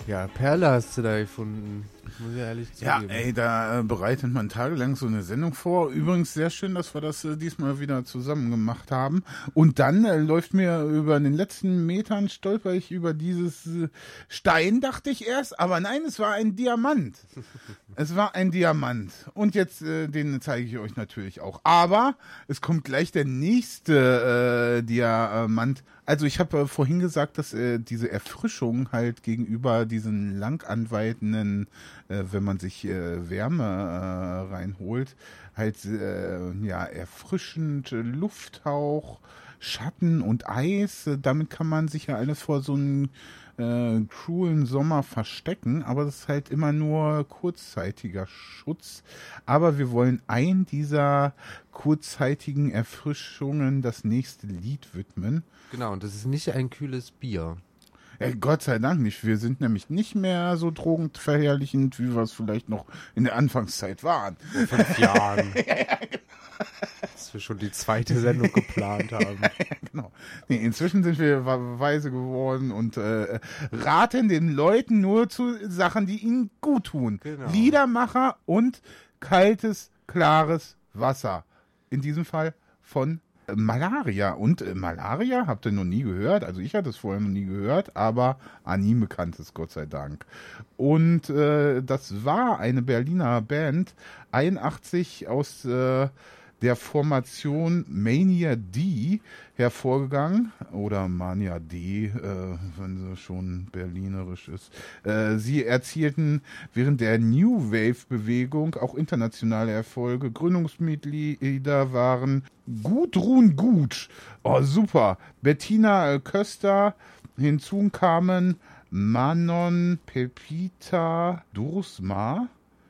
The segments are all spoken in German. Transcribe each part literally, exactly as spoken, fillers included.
Ja, Perle hast du da gefunden. Muss ich ehrlich Ja, zugeben. ey, da äh, bereitet man tagelang so eine Sendung vor. Übrigens sehr schön, dass wir das äh, diesmal wieder zusammen gemacht haben. Und dann äh, läuft mir über den letzten Metern, stolper ich über dieses äh, Stein, dachte ich erst. Aber nein, es war ein Diamant. Es war ein Diamant. Und jetzt, äh, den zeige ich euch natürlich auch. Aber es kommt gleich der nächste äh, Diamant. Also ich habe äh, vorhin gesagt, dass äh, diese Erfrischung halt gegenüber diesen lang anwaltenden, äh, wenn man sich äh, Wärme äh, reinholt, halt äh, ja erfrischend, äh, Lufthauch, Schatten und Eis. Äh, damit kann man sich ja alles vor so einem äh, cruelen Sommer verstecken, aber das ist halt immer nur kurzzeitiger Schutz. Aber wir wollen ein dieser kurzzeitigen Erfrischungen das nächste Lied widmen. Genau, und das ist nicht ein kühles Bier. Ja, Gott sei Dank nicht. Wir sind nämlich nicht mehr so drogenverherrlichend, wie wir es vielleicht noch in der Anfangszeit waren. Vor fünf Jahren. ja, ja, genau. Dass wir schon die zweite Sendung geplant haben. ja, genau. Nee, inzwischen sind wir weise geworden und äh, raten den Leuten nur zu Sachen, die ihnen gut tun. Genau. Liedermacher und kaltes, klares Wasser. In diesem Fall von Malaria. Und äh, Malaria habt ihr noch nie gehört. Also ich hatte es vorher noch nie gehört, aber Anim bekannt ist, Gott sei Dank. Und äh, das war eine Berliner Band, einundachtzig aus äh, der Formation Mania D hervorgegangen. Oder Mania D, äh, wenn sie schon berlinerisch ist. Äh, sie erzielten während der New Wave-Bewegung auch internationale Erfolge. Gründungsmitglieder waren Gudrun Gut, oh super, Bettina Köster, hinzu kamen Manon Pepita Dursma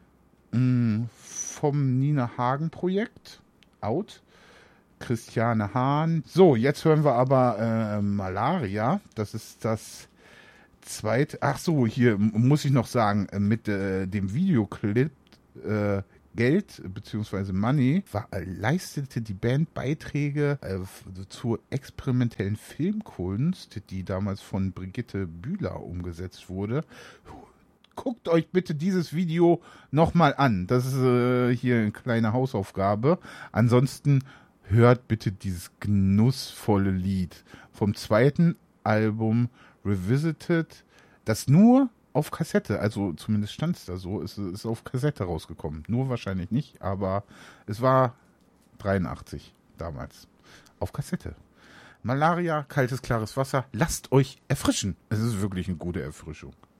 mh, vom Nina Hagen Projekt, Out, Christiane Hahn. So, jetzt hören wir aber äh, Malaria, das ist das zweite, ach so, hier muss ich noch sagen, mit äh, dem Videoclip äh, Geld bzw. Money war, äh, leistete die Band Beiträge äh, zur experimentellen Filmkunst, die damals von Brigitte Bühler umgesetzt wurde. Guckt euch bitte dieses Video nochmal an. Das ist äh, hier eine kleine Hausaufgabe. Ansonsten hört bitte dieses genussvolle Lied vom zweiten Album Revisited, das nur auf Kassette, also zumindest stand es da so, ist, ist auf Kassette rausgekommen. Nur wahrscheinlich nicht, aber es war dreiundachtzig damals. Auf Kassette. Malaria, kaltes, klares Wasser. Lasst euch erfrischen. Es ist wirklich eine gute Erfrischung.